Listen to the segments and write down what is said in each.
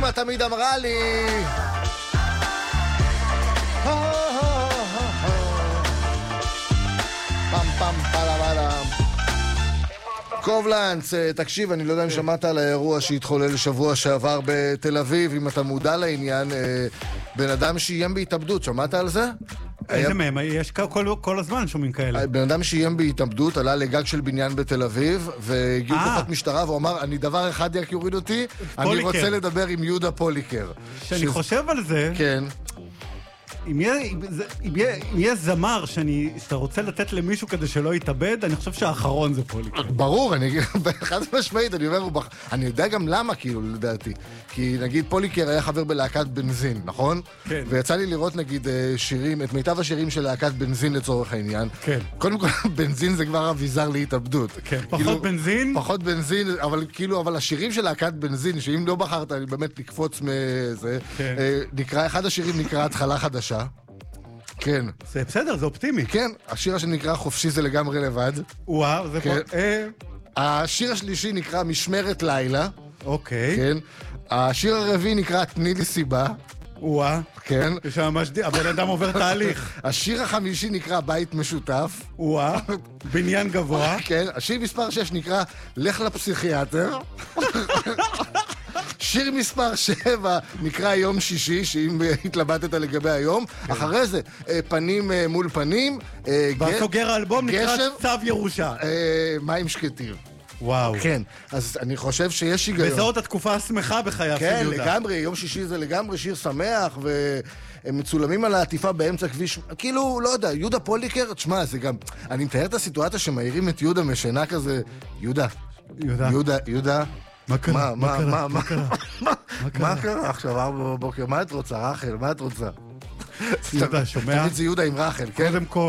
אמא תמיד אמרה לי פם פם פלמלם. קובלנץ, תקשיב, אני לא יודע אם שמעת על האירוע שהתחולל שבוע שעבר בתל אביב, אם אתה מודע לעניין, בן אדם שאיים בהתאבדות, שמעת על זה? איזה מהם? יש כל הזמן שומעים כאלה. בן אדם שאיים בהתאבדות, עלה לגג של בניין בתל אביב, והגיעו כוחות משטרה, והוא אמר, אני דבר אחד רק יוריד אותי, אני רוצה לדבר עם יהודה פוליקר. שאני חושב על זה, כן. אם יהיה זמר שאתה רוצה לתת למישהו כדי שלא יתאבד, אני חושב שהאחרון זה פוליקר. ברור, חד משמעית, אני אומר, אני יודע גם למה, כאילו, לדעתי. כי נגיד פוליקר היה חבר בלהקת בנזין, נכון? כן. ויצא לי לראות נגיד שירים, את מיטב השירים של להקת בנזין לצורך העניין. כן. קודם כל, בנזין זה כבר אביזר להתאבדות. כן. פחות בנזין? פחות בנזין, אבל כאילו, אבל השירים של להקת בנזין, שאם לא בחרת באמת לקפוץ מזה, נקרא, אחד השירים נקרא התחלה חדשה. כן. זה בסדר, זה אופטימי. כן, השיר שנקרא חופשי זה לגמרי לבד. וואו, זה פה... השיר השלישי נקרא משמרת לילה. אוקיי. כן. השיר הרביעי נקרא תני לי סיבה. וואה. כן. יש ממש... הבן אדם עובר תהליך. השיר החמישי נקרא בית משותף. וואה. בניין גבוה. כן. השיר מספר 6 נקרא לך לפסיכיאטר. שיר מספר 7 נקרא יום שישי, שאם התלבטת לגבי היום. אחרי זה, פנים מול פנים. בסוגר האלבום נקרא צו ירושה. מים שקטים. וואו. כן, אז אני חושב שיש היגיון. וזה עוד התקופה השמחה בחייו של יהודה. כן, לגמרי, יום שישי זה לגמרי שיר שמח, והם מצולמים על העטיפה באמצע כביש, כאילו, לא יודע, יהודה פוליקר, תשמע, זה גם, אני מתאר את הסיטואציה שמאירים את יהודה משנה כזה, יהודה. מה קרה? מה קרה עכשיו, 4 בבוקר? מה את רוצה, רחל? מה את רוצה? יהודה, שומע? תגיד זה יהודה עם רחל, כן?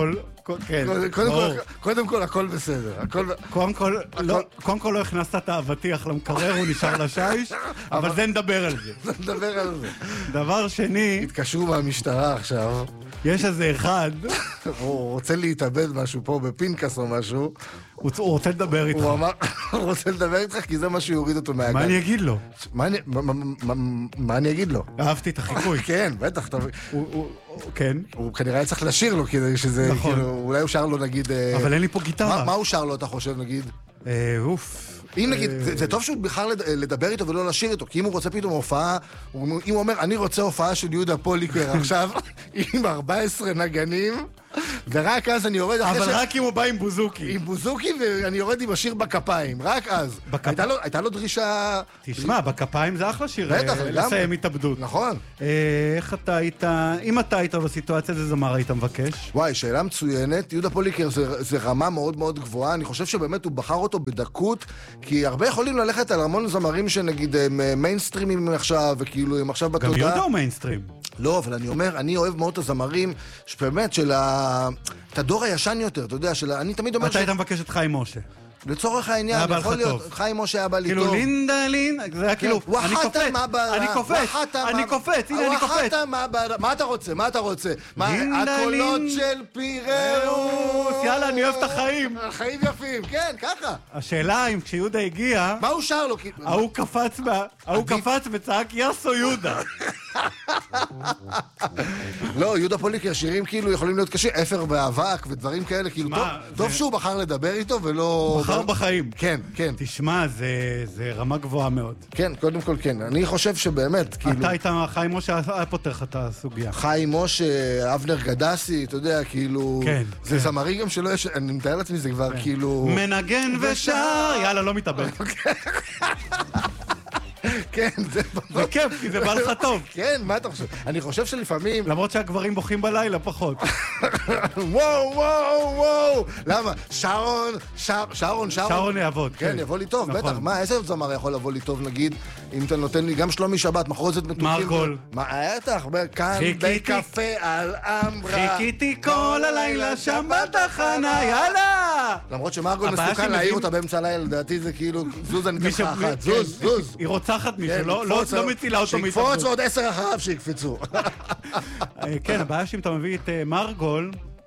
קודם כל, הכל בסדר. קודם כל לא הכנסת את האבטיח למקרר, הוא נשאר לשיש, אבל זה נדבר על זה. דבר שני... התקשרו מהמשטרה עכשיו. יש איזה אחד... הוא רוצה להתאבד משהו פה בפינקס או משהו. הוא רוצה לדבר איתך. הוא אמר, הוא רוצה לדבר איתך כי זה מה שיוריד אותו מהגן. מה אני אגיד לו? מה אני אגיד לו? אהבתי את החיקוי. כן, בטח. כן. הוא כנראה היה צריך לשיר לו כדי שזה, כאילו, אולי הוא שר לו נגיד... אבל אין לי פה גיטרה. מה הוא שר לו, אתה חושב, נגיד? אוף. אם נגיד, זה טוב שהוא בכלל לדבר איתו ולא לשיר איתו, כי אם הוא רוצה פתאום הופעה, אם הוא אומר, אני רוצה הופעה של יהודה פוליקר עכשיו, עם 14 נגנים, ורק אז אני יורד... אבל רק אם הוא בא עם בוזוקי. עם בוזוקי, ואני יורד עם השיר בכפיים, רק אז. הייתה לו דרישה... תשמע, בכפיים זה אחלה שיר. בטח, לסיים התאבדות. נכון. איך אתה היית... אם אתה היית בסיטואציה, איזה זמר היית מבקש? וואי, שאלה מצוינת. יהודה פוליקר זה רמה מאוד מאוד גבוהה. אני חושב שבאמת הוא בחר אותו בדקות, כי הרבה יכולים ללכת על המון זמרים שנגיד הם מיינסטרימים עכשיו, וכאילו הם עכשיו בתודעה. גם יהודה הוא מיינסטרים. לא, אבל אני אומר, אני אוהב מאוד את הזמרים, שבאמת את הדור הישן יותר, אתה יודע, אני תמיד אומר... אתה היית מבקש את חיים משה. לצורך העניין, יכול להיות, חיים משה היה בא לי טוב. כאילו לינדה, זה היה כאילו, אני קופץ, הנה אני קופץ. מה אתה רוצה? הקולות של פיראוס. יאללה, אני אוהב את החיים. החיים יפים, כן, ככה. השאלה אם כשיהודה הגיע... מה הוא שר לו? ההוא קפץ וצעק יסו יהודה. לא, יהודה פוליקר, שירים כאילו יכולים להיות קשים, אפר באבק ודברים כאלה, כאילו טוב שהוא בחר לדבר איתו ולא... בחר בחיים. כן, כן. תשמע, זה רמה גבוהה מאוד. כן, קודם כל כן. אני חושב שבאמת, כאילו... אתה היית חיים משה, היה פותר לך את הסוגיה. חיים משה, אבנר גדסי, אתה יודע, כאילו... כן. זה זמרי גם שלא יש... אני מתאר לעצמי, זה כבר כאילו... מנגן ושר, יאללה, לא מתאבד. כן, זה כיף, כי זה בא לך טוב. כן, מה אתה חושב? אני חושב שלפעמים... למרות שהגברים בוכים בלילה פחות. וואו. למה? שרון יעבוד. כן, יבוא לי טוב, בטח. מה, איזה זמר יכול לבוא לי טוב, נגיד, אם אתה נותן לי גם שלומי שבת, מחרוזת מתוקים. מרגול. מה, בטח, כאן בקפה על אמרה. חיכיתי כל הלילה שם בתחנה, יאללה! למרות שמרגול מסוכן להעיר אותה באמצע הלילה, לדעתי זה כאילו, זוז אני אתן לך אחת, זוז. היא רוצחת מישהו, לא מצילה אותו מתאבדות. שיקפוץ ועוד 10 אחריו שיקפצו. כן, הבעיה שאם אתה מביא את מרגול,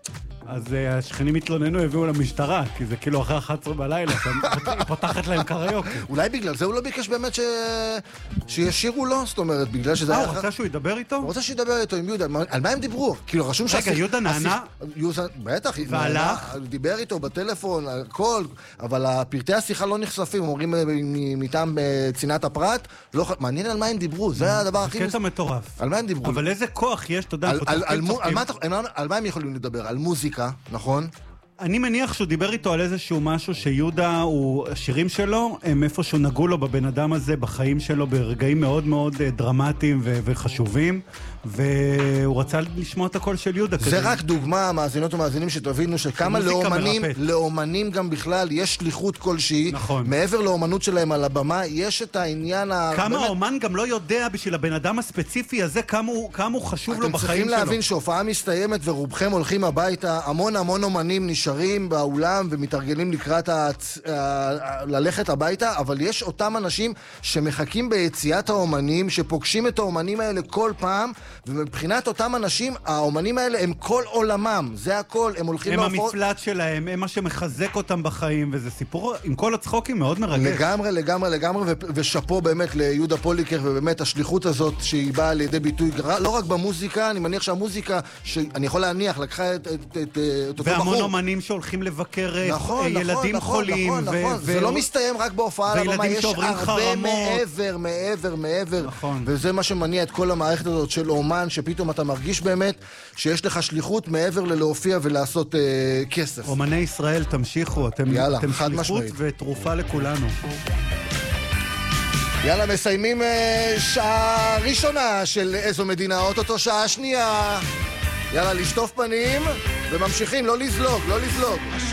אז השכנים התלוננו, הביאו למשטרה, כי זה כאילו אחרי 11 בלילה, היא פותחת להם קריוקי. אולי בגלל זה הוא לא ביקש באמת שישירו לו? זאת אומרת, בגלל שזה הוא רצה שהוא ידבר איתו? הוא רצה שידבר איתו עם יהודה. על מה הם דיברו? כאילו, רשום רגע, יהודה נענה? בטח. והלך? דיבר איתו בטלפון, הכל, אבל פרטי השיחה לא נחשפים, אומרים מטעם צנעת הפרט, מעניין על מה הם דיברו, זה הדבר הכי... קטע מטורף. על מה הם דיברו? אבל איזה כוח יש, אתה יודע, על מה הם יכולים לדבר? על מוזיקה, נכון? אני מניח שהוא דיבר איתו על איזשהו משהו שיהודה, השירים שלו, הם איפשהו נגעו לו בבן אדם הזה, בחיים שלו, ברגעים מאוד מאוד דרמטיים וחשובים, והוא רצה לשמוע את הקול של יהודה. זה רק דוגמה, מאזינות ומאזינים, שתבינו שכמה לאומנים גם בכלל יש שליחות כלשהי, מעבר לאומנות שלהם על הבמה, יש את העניין... כמה האומן גם לא יודע בשביל הבן אדם הספציפי הזה, כמה הוא חשוב לו בחיים שלו. אתם צריכים להבין שהופעה מסתיימת ורובכם הולכים הביתה, המון אומנים נשארים באולם ומתארגנים לקראת ללכת הביתה, אבל יש אותם אנשים שמחכים ביציאת האומנים, שפוגשים את האומנים האלה כל פעם, ומבחינת אותם אנשים, האומנים האלה הם כל עולמם, זה הכל, הם הולכים הם המפלט שלהם, הם מה שמחזק אותם בחיים, וזה סיפור עם כל הצחוקים מאוד מרגש. לגמרי, ושפו באמת ליהודה פוליקר, ובאמת השליחות הזאת שהיא באה לידי ביטוי, לא רק במוזיקה, אני מניח שהמוזיקה, שאני יכול להניח, לקחה את אותו בחור. והמון אומנים שהולכים לבקר ילדים חולים. זה לא מסתיים רק בהופעה על הבמה, יש הרבה מעבר, וזה מה שמניע את כל המערכת הזאת של אומן, שפתאום אתה מרגיש באמת שיש לך שליחות מעבר ללהופיע ולעשות כסף. אומני ישראל, תמשיכו, אתם שליחות ותרופה לכולנו. יאללה, מסיימים שעה ראשונה של איזו מדינה, אוטוטו שעה שנייה. יאללה, לשטוף פנים וממשיכים, לא לזלוג.